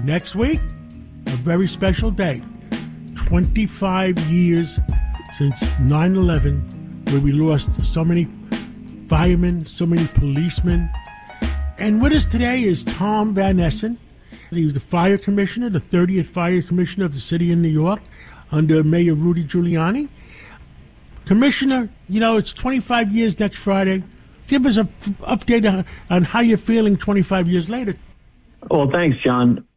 Next week, a very special day. 25 years since 9/11, where we lost so many firemen, so many policemen. And with us today is Tom Van Essen. He was the fire commissioner, the 30th fire commissioner of the city of New York under Mayor Rudy Giuliani. Commissioner, it's 25 years next Friday. Give us an update on how you're feeling 25 years later. Well, thanks, John.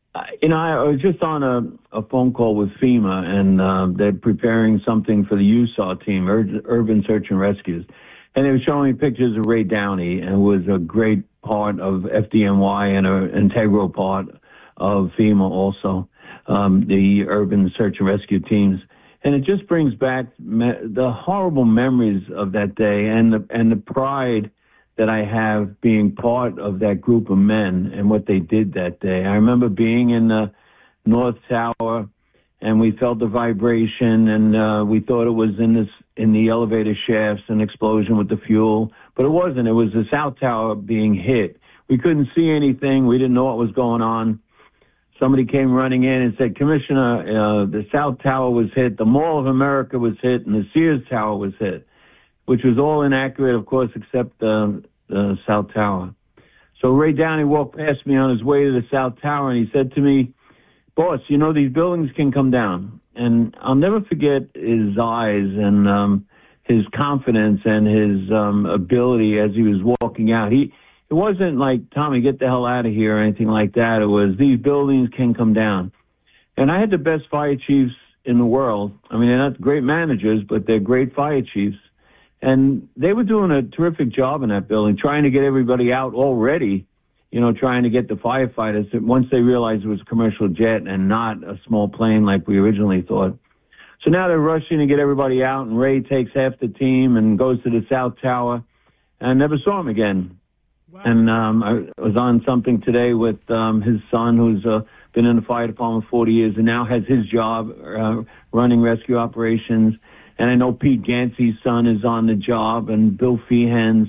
I was just on a phone call with FEMA, and they're preparing something for the USAW team, Urban Search and Rescues. And they were showing me pictures of Ray Downey, and was a great part of FDNY and an integral part of FEMA also, the Urban Search and Rescue teams. And it just brings back the horrible memories of that day and the pride that I have being part of that group of men and what they did that day. I remember being in the North Tower, and we felt the vibration, and we thought it was in the elevator shafts, an explosion with the fuel, but it wasn't. It was the South Tower being hit. We couldn't see anything. We didn't know what was going on. Somebody came running in and said, Commissioner, the South Tower was hit, the Mall of America was hit, and the Sears Tower was hit, which was all inaccurate, of course, except the South Tower. So Ray Downey walked past me on his way to the South Tower, and he said to me, boss, these buildings can come down. And I'll never forget his eyes and his confidence and his ability as he was walking out. It wasn't like, Tommy, get the hell out of here or anything like that. It was, these buildings can come down. And I had the best fire chiefs in the world. I mean, they're not great managers, but they're great fire chiefs. And they were doing a terrific job in that building, trying to get everybody out already, trying to get the firefighters once they realized it was a commercial jet and not a small plane like we originally thought. So now they're rushing to get everybody out, and Ray takes half the team and goes to the South Tower, and I never saw him again. Wow. And I was on something today with his son, who's been in the fire department 40 years and now has his job running rescue operations. And I know Pete Gansey's son is on the job, and Bill Feehan's,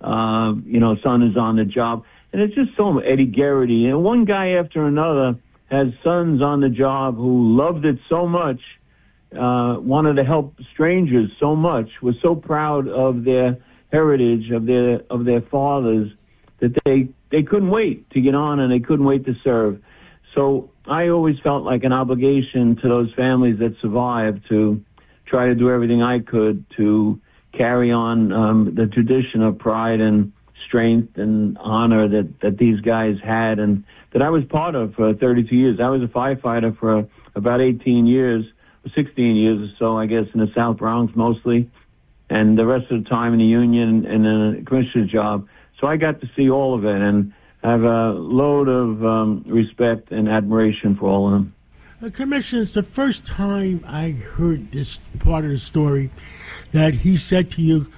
son is on the job. And it's just so Eddie Garrity. And one guy after another has sons on the job who loved it so much, wanted to help strangers so much, was so proud of their heritage, of their fathers, that they couldn't wait to get on and they couldn't wait to serve. So I always felt like an obligation to those families that survived to try to do everything I could to carry on the tradition of pride and strength and honor that these guys had and that I was part of for 32 years. I was a firefighter for about 18 years, 16 years or so, I guess, in the South Bronx mostly, and the rest of the time in the union and in a commissioner's job. So I got to see all of it, and I have a load of respect and admiration for all of them. Commissioner, it's the first time I heard this part of the story that he said to you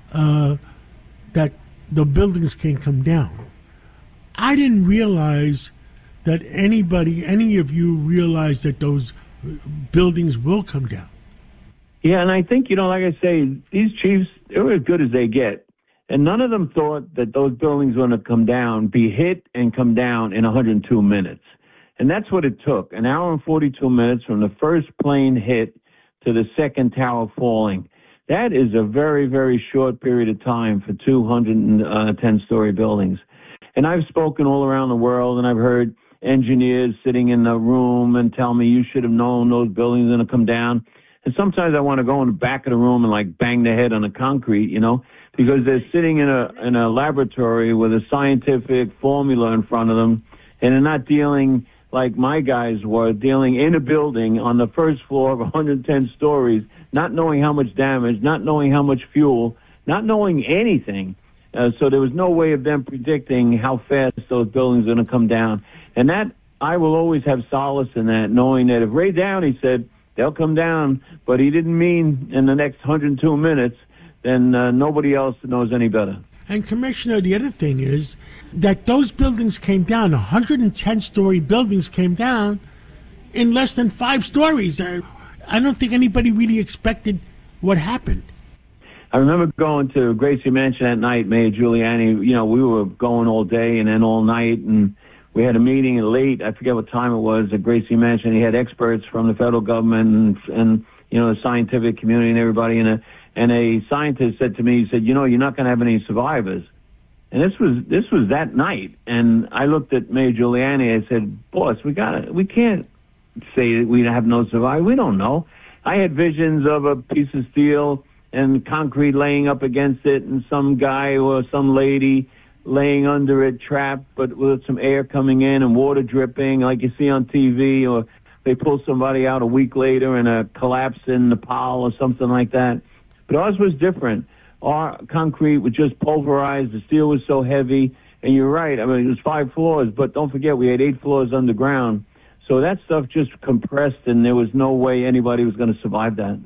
that the buildings can come down. I didn't realize that any of you realized that those buildings will come down. Yeah, and I think, like I say, these chiefs, they're as good as they get. And none of them thought that those buildings were going to come down, be hit and come down in 102 minutes. And that's what it took, an hour and 42 minutes from the first plane hit to the second tower falling. That is a very, very short period of time for 210-story buildings. And I've spoken all around the world, and I've heard engineers sitting in the room and tell me, you should have known those buildings are going to come down. And sometimes I want to go in the back of the room and bang their head on the concrete, because they're sitting in a laboratory with a scientific formula in front of them, and they're not dealing like my guys were, dealing in a building on the first floor of 110 stories, not knowing how much damage, not knowing how much fuel, not knowing anything. So there was no way of them predicting how fast those buildings are going to come down. And that, I will always have solace in that, knowing that if Ray Downey said they'll come down, but he didn't mean in the next 102 minutes, then nobody else knows any better. And, Commissioner, the other thing is that those buildings came down, 110-story buildings came down in less than 5 stories. I don't think anybody really expected what happened. I remember going to Gracie Mansion that night, Mayor Giuliani. We were going all day and then all night, and we had a meeting late. I forget what time it was at Gracie Mansion. He had experts from the federal government and the scientific community and everybody. And a scientist said to me, he said, you're not going to have any survivors. And this was that night. And I looked at Mayor Giuliani. I said, boss, we can't say that we have no survivors. We don't know. I had visions of a piece of steel and concrete laying up against it and some guy or some lady laying under it, trapped, but with some air coming in and water dripping like you see on TV, or they pull somebody out a week later in a collapse in Nepal or something like that. But ours was different. Our concrete was just pulverized. The steel was so heavy. And you're right. I mean, it was 5 floors, but don't forget we had 8 floors underground. So that stuff just compressed, and there was no way anybody was going to survive that.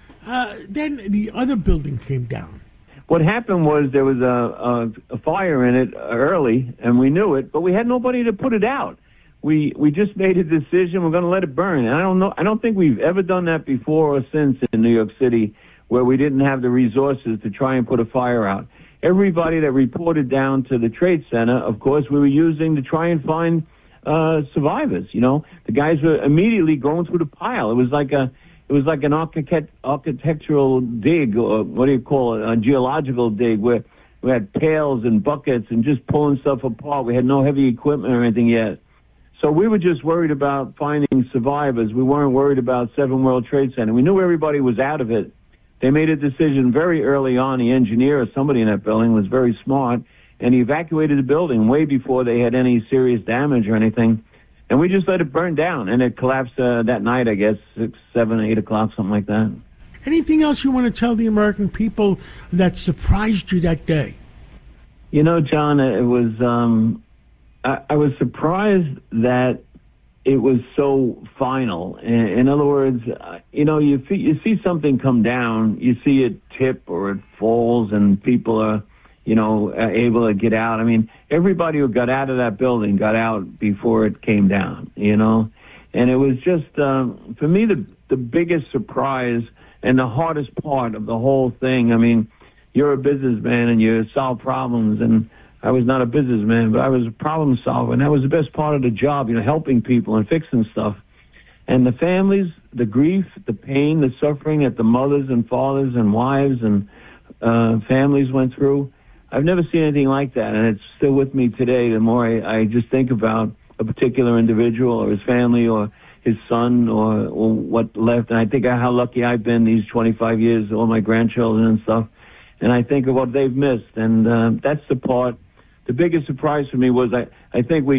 Then the other building came down. What happened was there was a fire in it early, and we knew it, but we had nobody to put it out. We just made a decision. We're going to let it burn. And I don't think we've ever done that before or since in New York City, where we didn't have the resources to try and put a fire out. Everybody that reported down to the Trade Center, of course, we were using to try and find survivors. The guys were immediately going through the pile. It was like an architectural dig, or what do you call it, a geological dig, where we had pails and buckets and just pulling stuff apart. We had no heavy equipment or anything yet. So we were just worried about finding survivors. We weren't worried about 7 World Trade Center. We knew everybody was out of it. They made a decision very early on. The engineer or somebody in that building was very smart, and he evacuated the building way before they had any serious damage or anything. And we just let it burn down, and it collapsed that night, I guess, 6, 7, 8 o'clock, something like that. Anything else you want to tell the American people that surprised you that day? John, it was I was surprised that it was so final. In other words, you see something come down, you see it tip or it falls, and people are able to get out. I mean, everybody who got out of that building got out before it came down, And it was just, for me, the biggest surprise and the hardest part of the whole thing. I mean, you're a businessman and you solve problems, and I was not a businessman, but I was a problem solver, and that was the best part of the job, helping people and fixing stuff. And the families, the grief, the pain, the suffering that the mothers and fathers and wives and families went through, I've never seen anything like that, and it's still with me today. The more I just think about a particular individual or his family or his son or what left, and I think of how lucky I've been these 25 years, all my grandchildren and stuff, and I think of what they've missed, and that's the part. The biggest surprise for me was I think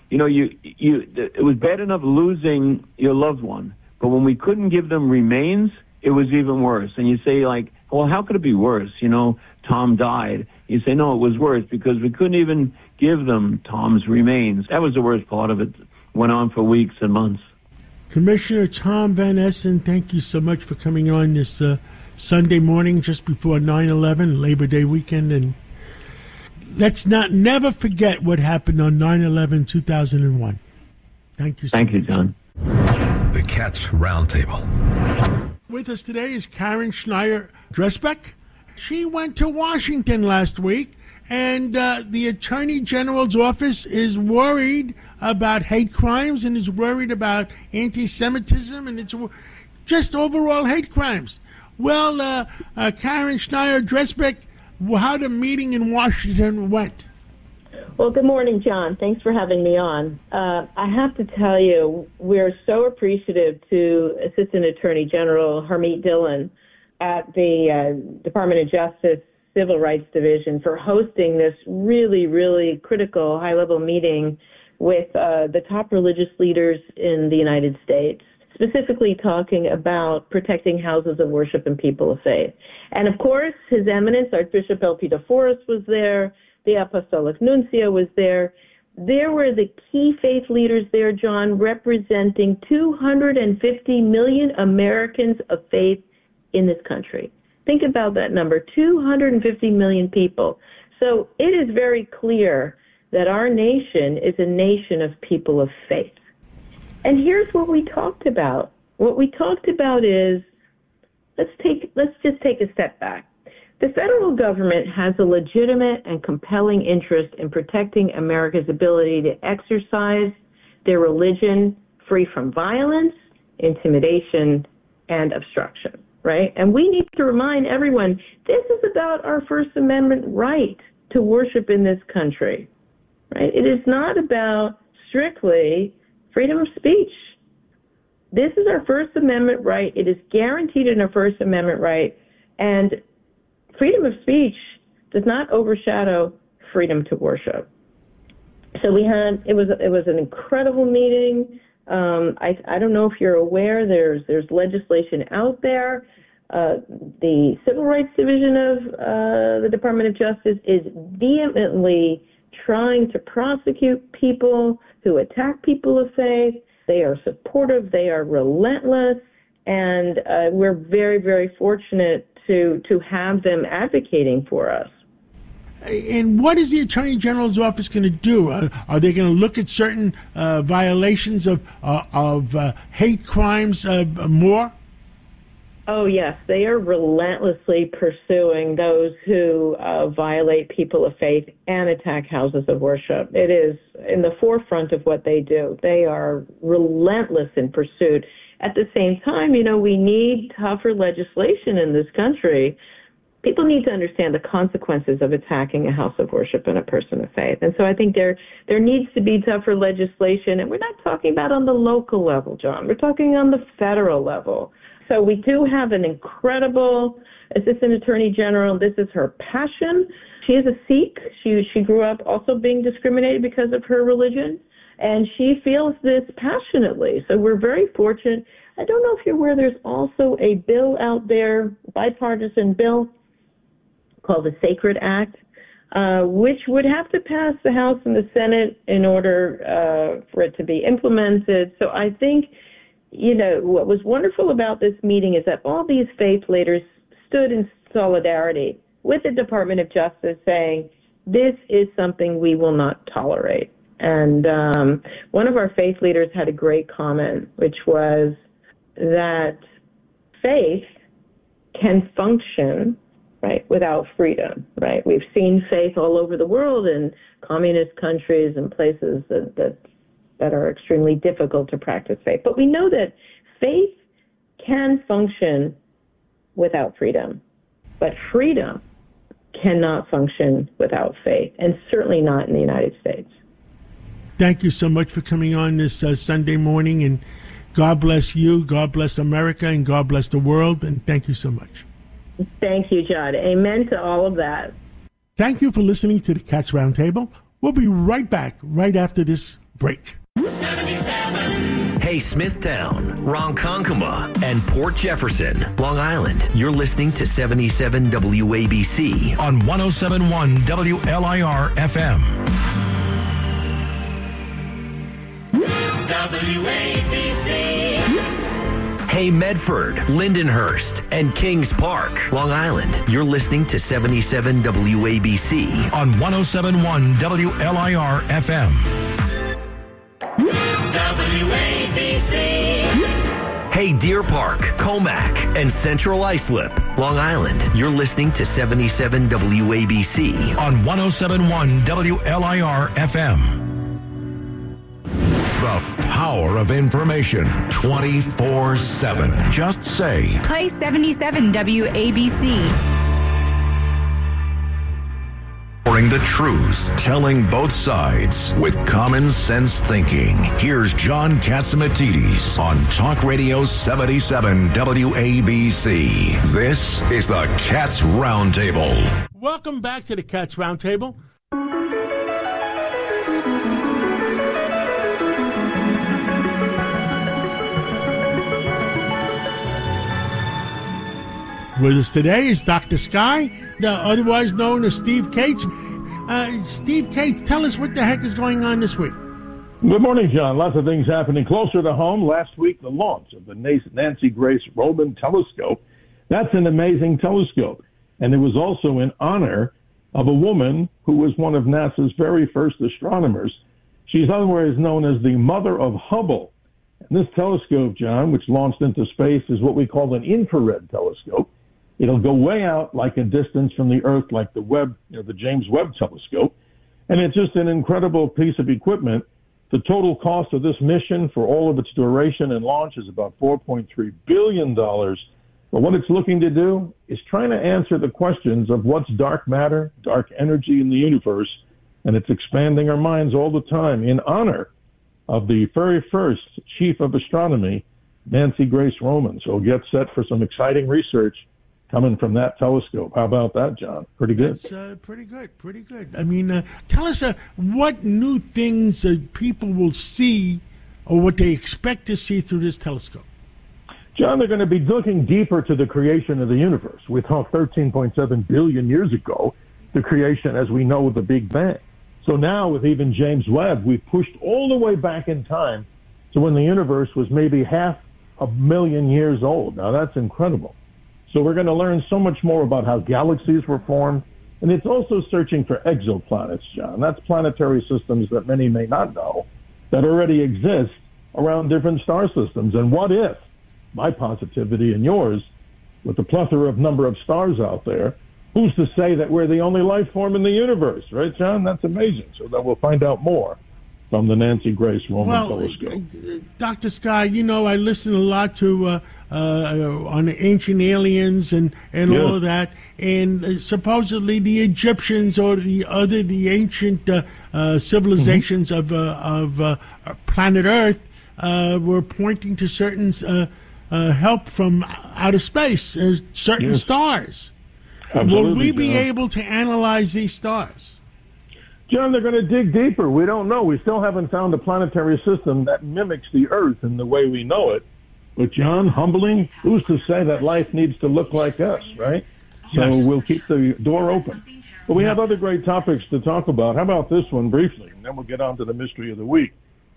it was bad enough losing your loved one, but when we couldn't give them remains, it was even worse. And you say, well, how could it be worse? Tom died. You say, no, it was worse because we couldn't even give them Tom's remains. That was the worst part of it. Went on for weeks and months. Commissioner Tom Van Essen, thank you so much for coming on this Sunday morning just before 9/11, Labor Day weekend. And let's never forget what happened on 9/11, 2001. Thank you so much. Thank you, John. The Cats Roundtable. With us today is Karen Schneier-Dresbeck. She went to Washington last week, and the Attorney General's office is worried about hate crimes and is worried about anti-Semitism, and it's just overall hate crimes. Well, Karen Schneier-Dresbeck, how the meeting in Washington went. Well, good morning, John. Thanks for having me on. I have to tell you, we're so appreciative to Assistant Attorney General Harmeet Dillon at the Department of Justice Civil Rights Division for hosting this really, really critical high-level meeting with the top religious leaders in the United States, specifically talking about protecting houses of worship and people of faith. And, of course, His Eminence, Archbishop Elpidio Forrest, was there. The Apostolic Nuncio was there. There were the key faith leaders there, John, representing 250 million Americans of faith in this country. Think about that number, 250 million people. So it is very clear that our nation is a nation of people of faith. And here's what we talked about. What we talked about is, let's just take a step back. The federal government has a legitimate and compelling interest in protecting America's ability to exercise their religion free from violence, intimidation, and obstruction, right? And we need to remind everyone, this is about our First Amendment right to worship in this country, right? It is not about strictly freedom of speech. This is our First Amendment right. It is guaranteed in our First Amendment right. And freedom of speech does not overshadow freedom to worship. So it was an incredible meeting. I don't know if you're aware, there's legislation out there. The Civil Rights Division of the Department of Justice is vehemently trying to prosecute people who attack people of faith. They are supportive. They are relentless. And we're very, very fortunate to have them advocating for us. And what is the Attorney General's office going to do? Are they going to look at certain violations of hate crimes more? Oh, yes. They are relentlessly pursuing those who violate people of faith and attack houses of worship. It is in the forefront of what they do. They are relentless in pursuit. At the same time, we need tougher legislation in this country. People need to understand the consequences of attacking a house of worship and a person of faith. And so I think there needs to be tougher legislation. And we're not talking about on the local level, John. We're talking on the federal level. So we do have an incredible Assistant Attorney General. This is her passion. She is a Sikh. She grew up also being discriminated because of her religion. And she feels this passionately. So we're very fortunate. I don't know if you're aware, there's also a bill out there, bipartisan bill, called the Sacred Act, which would have to pass the House and the Senate in order for it to be implemented. So I think, what was wonderful about this meeting is that all these faith leaders stood in solidarity with the Department of Justice saying, this is something we will not tolerate. And one of our faith leaders had a great comment, which was that faith can function, right, without freedom, right? We've seen faith all over the world in communist countries and places that are extremely difficult to practice faith. But we know that faith can function without freedom, but freedom cannot function without faith, and certainly not in the United States. Thank you so much for coming on this Sunday morning, and God bless you, God bless America, and God bless the world, and thank you so much. Thank you, Judd. Amen to all of that. Thank you for listening to the Cats Roundtable. We'll be right back right after this break. 77. Hey, Smithtown, Ronkonkoma, and Port Jefferson, Long Island. You're listening to 77 WABC on 107.1 WLIR FM. WABC. Hey, Medford, Lindenhurst, and Kings Park, Long Island. You're listening to 77 WABC on 107.1 WLIR FM. WABC. Hey, Deer Park, Comac, and Central Islip, Long Island. You're listening to 77 WABC on 107.1 WLIR FM. The power of information 24/7. Just say, play 77 WABC. Pouring the truth, telling both sides with common sense thinking. Here's John Catsimatidis on Talk Radio 77 WABC. This is the Cats Roundtable. Welcome back to the Cats Roundtable. With us today is Dr. Sky, otherwise known as Steve Cates. Steve Cates, tell us what the heck is going on this week. Good morning, John. Lots of things happening closer to home. Last week, the launch of the Nancy Grace Roman Telescope. That's an amazing telescope. And it was also in honor of a woman who was one of NASA's very first astronomers. She's otherwise known as the mother of Hubble. And this telescope, John, which launched into space, is what we call an infrared telescope. It'll go way out like a distance from the Earth, like the James Webb Telescope. And it's just an incredible piece of equipment. The total cost of this mission for all of its duration and launch is about $4.3 billion. But what it's looking to do is trying to answer the questions of what's dark matter, dark energy in the universe, and it's expanding our minds all the time in honor of the very first chief of astronomy, Nancy Grace Roman. So get set for some exciting research coming from that telescope. How about that, John? Pretty good. That's pretty good. I mean, tell us what new things people will see or what they expect to see through this telescope. John, they're going to be looking deeper to the creation of the universe. We talked 13.7 billion years ago, the creation as we know the Big Bang. So now with even James Webb, we've pushed all the way back in time to when the universe was maybe 500,000 years old. Now that's incredible. So we're going to learn so much more about how galaxies were formed. And it's also searching for exoplanets, John. That's planetary systems that many may not know that already exist around different star systems. And what if, my positivity and yours, with the plethora of number of stars out there, who's to say that we're the only life form in the universe, right, John? That's amazing. So that we'll find out more from the Nancy Grace Roman Telescope. Dr. Sky, you know, I listen a lot to on the ancient aliens and all of that, and supposedly the Egyptians or the ancient civilizations of planet Earth were pointing to certain help from outer space, certain stars. Absolutely, will we be John. able to analyze these stars? John, they're going to dig deeper. We don't know. We still haven't found a planetary system that mimics the Earth in the way we know it. But, John, humbling, who's to say that life needs to look like us, right? So we'll keep the door open. But we have other great topics to talk about. How about this one briefly? And then we'll get on to the mystery of the week.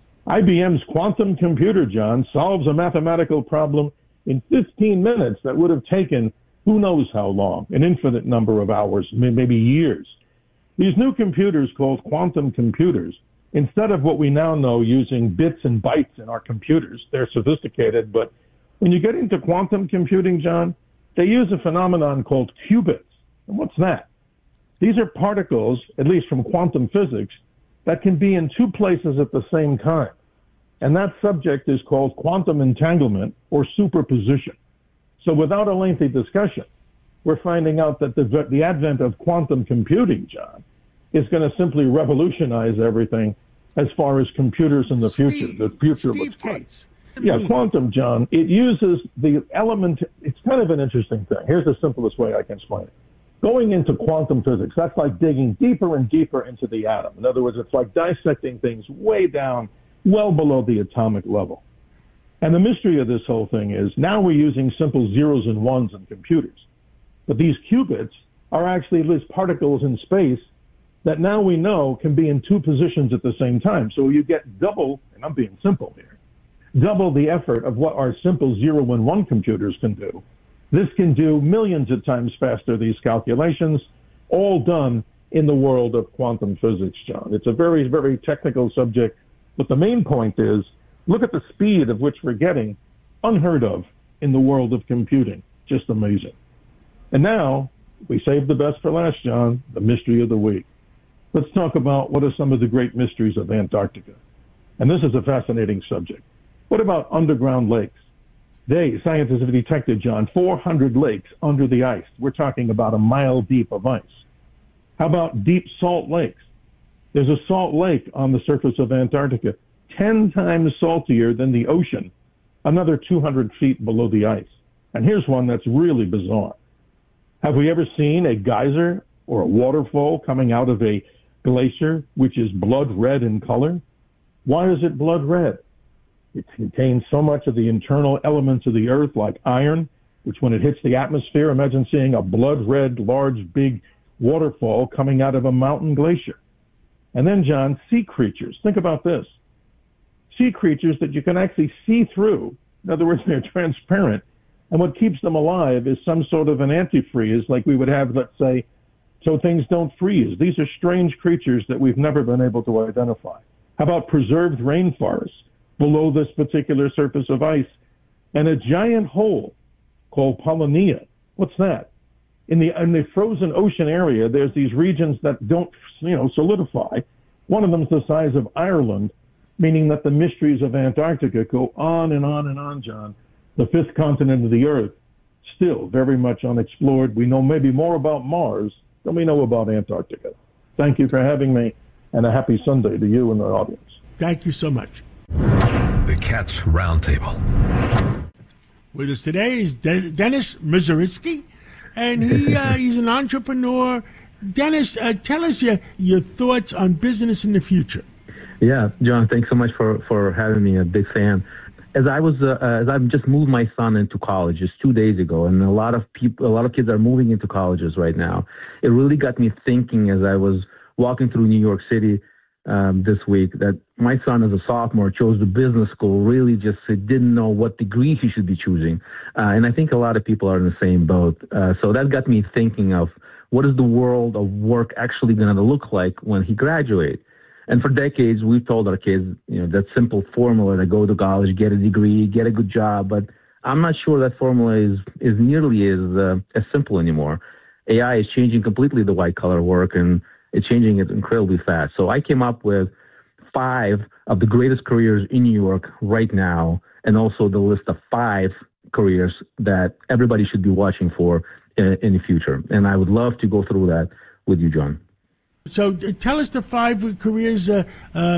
IBM's quantum computer, John, solves a mathematical problem in 15 minutes that would have taken who knows how long, an infinite number of hours, maybe years. These new computers called quantum computers, instead of what we now know using bits and bytes in our computers, they're sophisticated, but when you get into quantum computing, John, they use a phenomenon called qubits. And what's that? These are particles, at least from quantum physics, that can be in two places at the same time. And that subject is called quantum entanglement or superposition. So without a lengthy discussion, we're finding out that the advent of quantum computing, John, is going to simply revolutionize everything as far as computers in the future. The future looks bright. Yeah, quantum, John, it uses the element. It's kind of an interesting thing. Here's the simplest way I can explain it. Going into quantum physics, that's like digging deeper and deeper into the atom. In other words, it's like dissecting things way down, well below the atomic level. And the mystery of this whole thing is now we're using simple zeros and ones in computers. But these qubits are actually these particles in space that now we know can be in two positions at the same time. So you get double, and I'm being simple here, double the effort of what our simple 0 and 1 computers can do. This can do millions of times faster, these calculations, all done in the world of quantum physics, John. It's a very, very technical subject, but the main point is, look at the speed of which we're getting, unheard of in the world of computing. Just amazing. And now, we saved the best for last, John, the mystery of the week. Let's talk about what are some of the great mysteries of Antarctica. And this is a fascinating subject. What about underground lakes? Scientists have detected, John, 400 lakes under the ice. We're talking about a mile deep of ice. How about deep salt lakes? There's a salt lake on the surface of Antarctica, 10 times saltier than the ocean, another 200 feet below the ice. And here's one that's really bizarre. Have we ever seen a geyser or a waterfall coming out of a glacier which is blood red in color? Why is it blood red? It contains so much of the internal elements of the earth, like iron, which when it hits the atmosphere, imagine seeing a blood red, large, big waterfall coming out of a mountain glacier. And then, John, sea creatures. Think about this. Sea creatures that you can actually see through. In other words, they're transparent. And what keeps them alive is some sort of an antifreeze, like we would have, let's say, so things don't freeze. These are strange creatures that we've never been able to identify. How about preserved rainforests below this particular surface of ice? And a giant hole called Paulownia What's that? In the frozen ocean area, there's these regions that don't, solidify. One of them is the size of Ireland, meaning that the mysteries of Antarctica go on and on and on, John. The fifth continent of the Earth, still very much unexplored. We know maybe more about Mars than we know about Antarctica. Thank you for having me, and a happy Sunday to you and the audience. Thank you so much. The Cats Roundtable. With us today is Dennis Mizuritsky, and he's an entrepreneur. Dennis, tell us your thoughts on business in the future. Yeah, John, thanks so much for having me. A big fan. As I've just moved my son into college just 2 days ago, and a lot of kids are moving into colleges right now. It really got me thinking as I was walking through New York City this week that my son, as a sophomore, chose the business school. Really, just didn't know what degree he should be choosing, and I think a lot of people are in the same boat. So that got me thinking of what is the world of work actually going to look like when he graduates. And for decades, we've told our kids, that simple formula to go to college, get a degree, get a good job. But I'm not sure that formula is nearly as simple anymore. AI is changing completely the white-collar work, and it's changing it incredibly fast. So I came up with 5 of the greatest careers in New York right now, and also the list of 5 careers that everybody should be watching for in the future. And I would love to go through that with you, John. So tell us the 5 careers that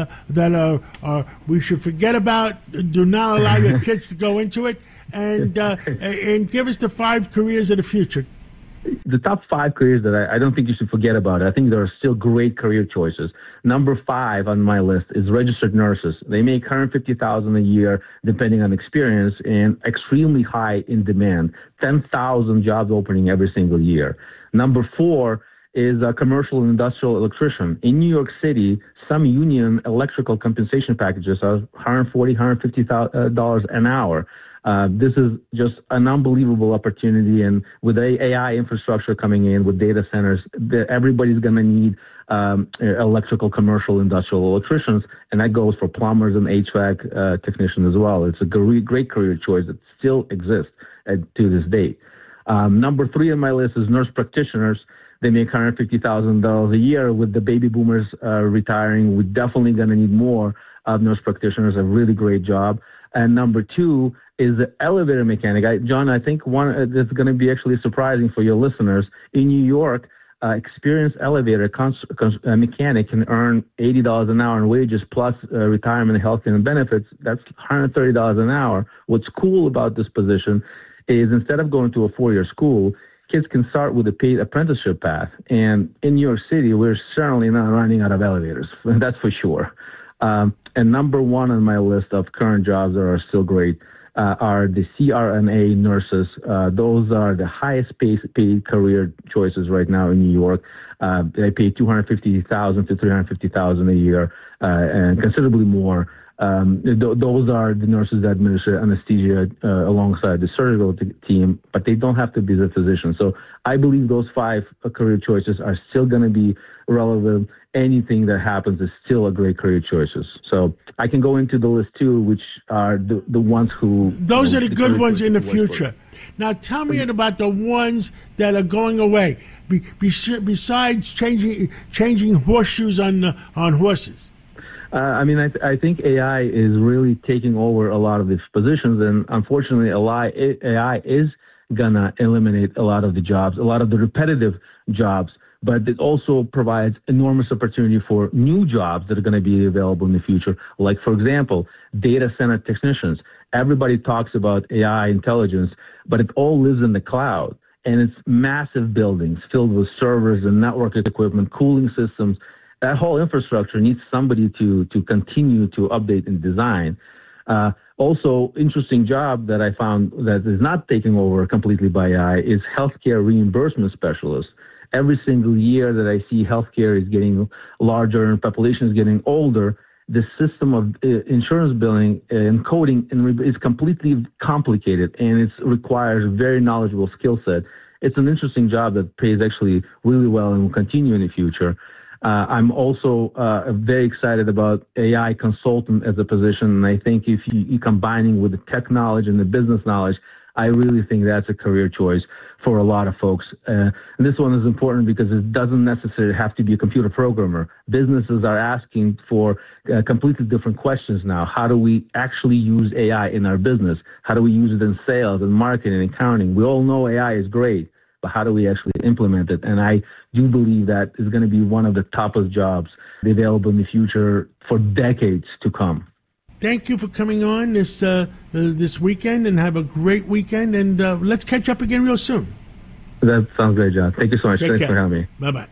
are we should forget about. Do not allow your kids to go into it, and give us the 5 careers of the future. The top 5 careers that I don't think you should forget about. I think there are still great career choices. Number 5 on my list is registered nurses. They make $150,000 a year, depending on experience, and extremely high in demand. 10,000 jobs opening every single year. Number 4 is a commercial and industrial electrician. In New York City, some union electrical compensation packages are $140,000, $150,000 an hour. This is just an unbelievable opportunity. And with AI infrastructure coming in, with data centers, everybody's going to need electrical, commercial, industrial electricians. And that goes for plumbers and HVAC technicians as well. It's a great career choice that still exists to this date. Number 3 on my list is nurse practitioners. They make $150,000 a year. With the baby boomers retiring, we're definitely going to need more of nurse practitioners. A really great job. And number 2 is the elevator mechanic. John, I think one that's going to be actually surprising for your listeners. In New York, experienced elevator mechanic can earn $80 an hour in wages plus retirement, health, and benefits. That's $130 an hour. What's cool about this position is instead of going to a 4-year school, kids can start with a paid apprenticeship path. And in New York City, we're certainly not running out of elevators. That's for sure. And number 1 on my list of current jobs that are still great are the CRNA nurses. Those are the highest paid career choices right now in New York. They pay $250,000 to $350,000 a year, and considerably more. Those are the nurses that administer anesthesia alongside the surgical team, but they don't have to be the physician. So I believe those 5 career choices are still going to be relevant. Anything that happens is still a great career choices. So I can go into the list too, which are the ones who... Those are the good ones in the future. Now tell me about the ones that are going away, besides changing horseshoes on horses. I think AI is really taking over a lot of these positions, and unfortunately, AI is gonna eliminate a lot of the jobs, a lot of the repetitive jobs, but it also provides enormous opportunity for new jobs that are going to be available in the future. Like, for example, data center technicians. Everybody talks about AI intelligence, but it all lives in the cloud, and it's massive buildings filled with servers and network equipment, cooling systems. That whole infrastructure needs somebody to continue to update and design. Also, interesting job that I found that is not taken over completely by AI is healthcare reimbursement specialists. Every single year that I see healthcare is getting larger and population is getting older, the system of insurance billing and coding is completely complicated, and it requires a very knowledgeable skill set. It's an interesting job that pays actually really well and will continue in the future. I'm also very excited about AI consultant as a position, and I think if you combining with the tech knowledge and the business knowledge, I really think that's a career choice for a lot of folks. And this one is important because it doesn't necessarily have to be a computer programmer. Businesses are asking for completely different questions now. How do we actually use AI in our business? How do we use it in sales and marketing and accounting? We all know AI is great, but how do we actually implement it? And I do believe that is going to be one of the toughest jobs available in the future for decades to come. Thank you for coming on this weekend, and have a great weekend. And let's catch up again real soon. That sounds great, John. Thank you so much. Thanks for having me. Bye-bye.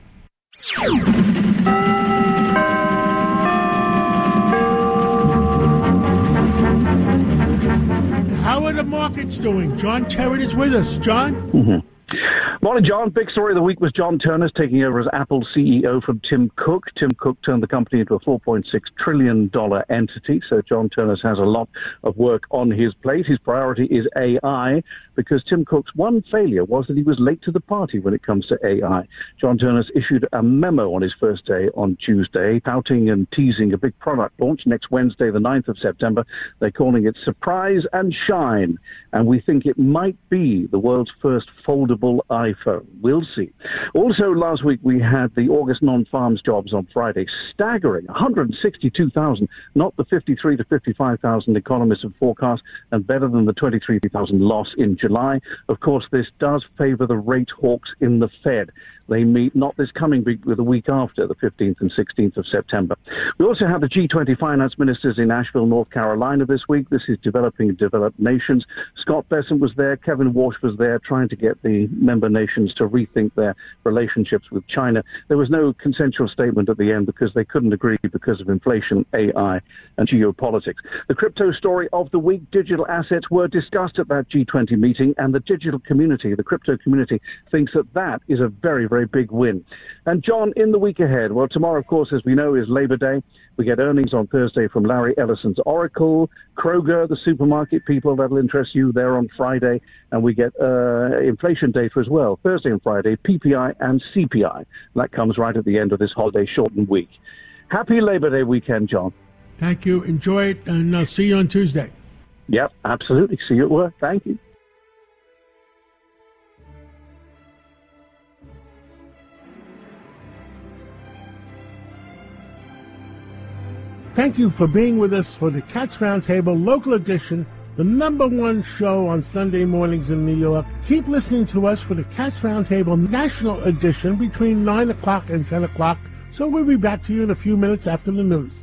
How are the markets doing? John Terrett is with us. John? Mm-hmm. Morning, John. Big story of the week was John Turner's taking over as Apple CEO from Tim Cook. Tim Cook turned the company into a $4.6 trillion entity, so John Turner has a lot of work on his plate. His priority is AI, because Tim Cook's one failure was that he was late to the party when it comes to AI. John Turner's issued a memo on his first day on Tuesday, touting and teasing a big product launch next Wednesday, the 9th of September. They're calling it Surprise and Shine, and we think it might be the world's first foldable iPhone. We'll see. Also, last week we had the August non-farms jobs on Friday. Staggering, 162,000, not the 53 to 55,000 economists have forecast, and better than the 23,000 loss in July. Of course, this does favor the rate hawks in the Fed. They meet not this coming week, but the week after, the 15th and 16th of September. We also have the G20 finance ministers in Asheville, North Carolina this week. This is developing developed nations. Scott Bessent was there. Kevin Walsh was there, trying to get the member nations to rethink their relationships with China. There was no consensual statement at the end because they couldn't agree because of inflation, AI, and geopolitics. The crypto story of the week, digital assets, were discussed at that G20 meeting, and the digital community, the crypto community, thinks that that is a very, very big win. And John, in the week ahead, well, tomorrow, of course, as we know, is Labor Day. We get earnings on Thursday from Larry Ellison's Oracle, Kroger, the supermarket people, that'll interest you, there on Friday, and we get inflation data as well, Thursday and Friday, PPI and CPI. That comes right at the end of this holiday-shortened week. Happy Labor Day weekend, John. Thank you. Enjoy it, and I'll see you on Tuesday. Yep, absolutely. See you at work. Thank you. Thank you for being with us for the Cats Roundtable Local Edition, the #1 show on Sunday mornings in New York. Keep listening to us for the Cats Roundtable National Edition between 9 o'clock and 10 o'clock, so we'll be back to you in a few minutes after the news.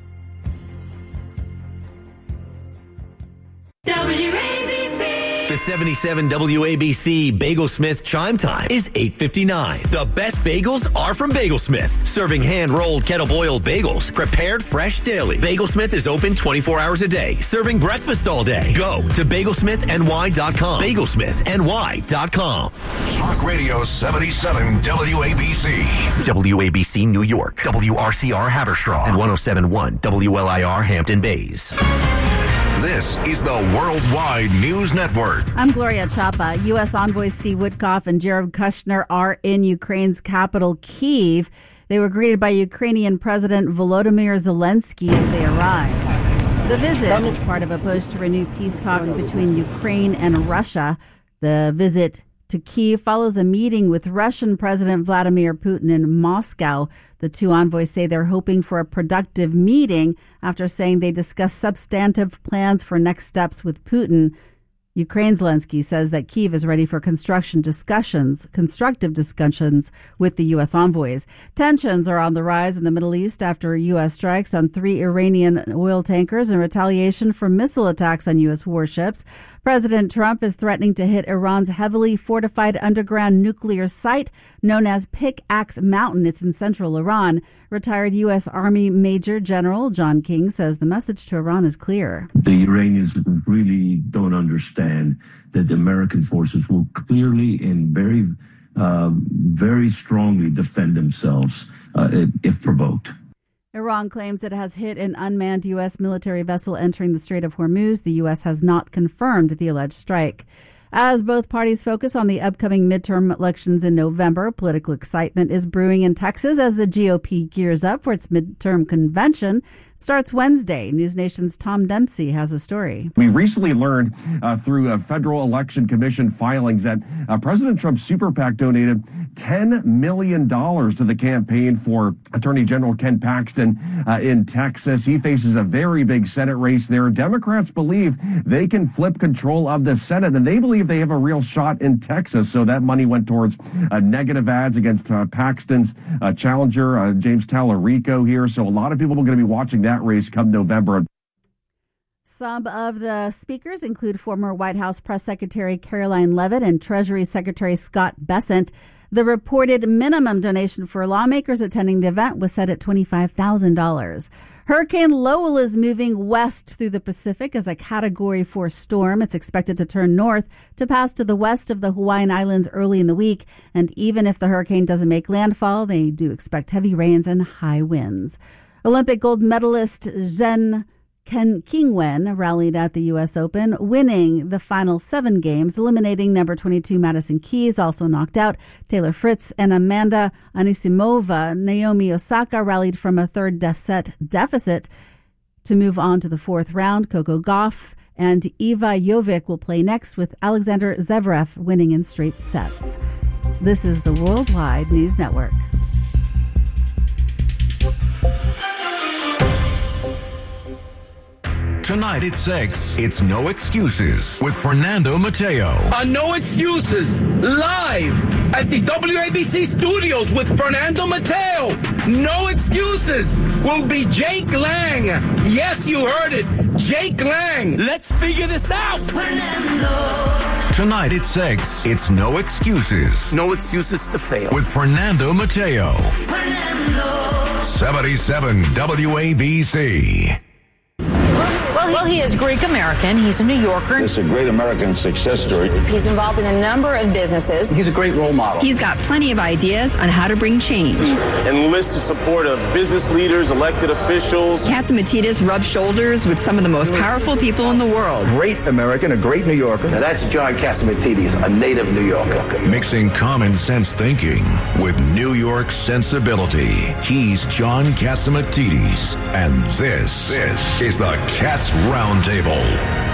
The 77 WABC Bagelsmith chime time is 8:59. The best bagels are from Bagelsmith. Serving hand-rolled, kettle-boiled bagels, prepared fresh daily. Bagelsmith is open 24 hours a day, serving breakfast all day. Go to bagelsmithny.com. Bagelsmithny.com. Talk Radio 77 WABC. WABC New York, WRCR Haverstraw, and 107.1 WLIR Hampton Bays. This is the Worldwide News Network. I'm Gloria Chapa. U.S. envoys Steve Witkoff and Jared Kushner are in Ukraine's capital, Kyiv. They were greeted by Ukrainian President Volodymyr Zelensky as they arrived. The visit is part of a push to renew peace talks between Ukraine and Russia. The visit to Kyiv follows a meeting with Russian President Vladimir Putin in Moscow. The two envoys say they're hoping for a productive meeting after saying they discussed substantive plans for next steps with Putin. Ukraine's Zelensky says that Kyiv is ready for constructive discussions with the U.S. envoys. Tensions are on the rise in the Middle East after U.S. strikes on 3 Iranian oil tankers in retaliation for missile attacks on U.S. warships. President Trump is threatening to hit Iran's heavily fortified underground nuclear site known as Pickaxe Mountain. It's in central Iran. Retired U.S. Army Major General John King says the message to Iran is clear. The Iranians really don't understand that the American forces will clearly and very strongly defend themselves if provoked. Iran claims it has hit an unmanned U.S. military vessel entering the Strait of Hormuz. The U.S. has not confirmed the alleged strike. As both parties focus on the upcoming midterm elections in November, political excitement is brewing in Texas as the GOP gears up for its midterm convention. Starts Wednesday. News Nation's Tom Dempsey has a story. We recently learned through Federal Election Commission filings that President Trump's super PAC donated $10 million to the campaign for Attorney General Ken Paxton in Texas. He faces a very big Senate race there. Democrats believe they can flip control of the Senate, and they believe they have a real shot in Texas. So that money went towards negative ads against Paxton's challenger, James Tallarico here. So a lot of people are going to be watching that race come November. Some of the speakers include former White House Press Secretary Caroline Leavitt and Treasury Secretary Scott Bessent. The reported minimum donation for lawmakers attending the event was set at $25,000. Hurricane Lowell is moving west through the Pacific as a Category 4 storm. It's expected to turn north to pass to the west of the Hawaiian Islands early in the week. And even if the hurricane doesn't make landfall, they do expect heavy rains and high winds. Olympic gold medalist Zheng Qingwen rallied at the U.S. Open, winning the final 7 games, eliminating number 22 Madison Keys, also knocked out. Taylor Fritz and Amanda Anisimova. Naomi Osaka rallied from a third set deficit to move on to the 4th round. Coco Gauff and Iva Jovic will play next, with Alexander Zverev winning in straight sets. This is the Worldwide News Network. Tonight at 6, it's No Excuses with Fernando Mateo. On No Excuses, live at the WABC studios with Fernando Mateo. No Excuses will be Jake Lang. Yes, you heard it. Jake Lang. Let's figure this out. Fernando. Tonight at 6, it's No Excuses. No excuses to fail. With Fernando Mateo. Fernando. 77 WABC. Well, he is Greek American. He's a New Yorker. It's a great American success story. He's involved in a number of businesses. He's a great role model. He's got plenty of ideas on how to bring change. Enlist the support of business leaders, elected officials. Catsimatidis rubs shoulders with some of the most powerful people in the world. Great American, a great New Yorker. Now that's John Catsimatidis, a native New Yorker. Mixing common sense thinking with New York sensibility. He's John Catsimatidis, and this is the Cats Roundtable.